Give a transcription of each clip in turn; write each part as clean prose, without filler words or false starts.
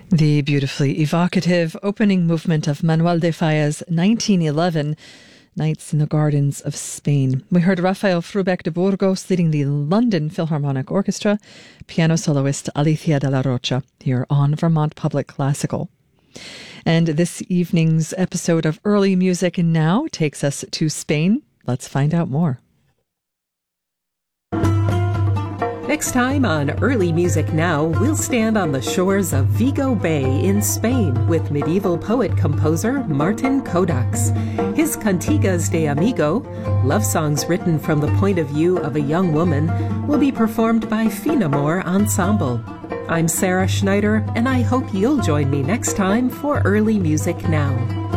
The beautifully evocative opening movement of Manuel de Falla's 1911 Nights in the Gardens of Spain. We heard Rafael Frubec de Burgos leading the London Philharmonic Orchestra, piano soloist Alicia de la Rocha, here on Vermont Public Classical. And this evening's episode of Early Music Now takes us to Spain. Let's find out more. Next time on Early Music Now, we'll stand on the shores of Vigo Bay in Spain with medieval poet-composer Martin Codax. His Cantigas de Amigo, love songs written from the point of view of a young woman, will be performed by Finamore Ensemble. I'm Sarah Schneider, and I hope you'll join me next time for Early Music Now.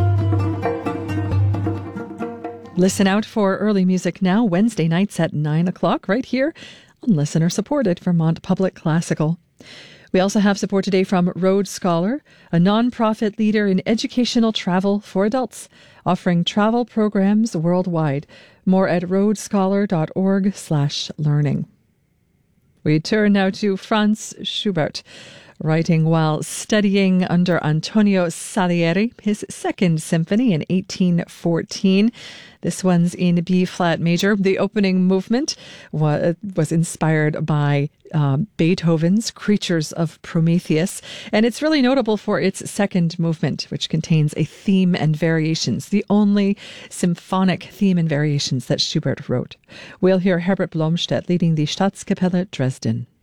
Listen out for Early Music Now Wednesday nights at 9 o'clock right here on listener-supported Vermont Public Classical. We also have support today from Road Scholar, a non-profit leader in educational travel for adults, offering travel programs worldwide. More at roadscholar.org/learning. We turn now to Franz Schubert, writing while studying under Antonio Salieri, his second symphony in 1814. This one's in B-flat major. The opening movement was inspired by Beethoven's Creatures of Prometheus, and it's really notable for its second movement, which contains a theme and variations, the only symphonic theme and variations that Schubert wrote. We'll hear Herbert Blomstedt leading the Staatskapelle Dresden.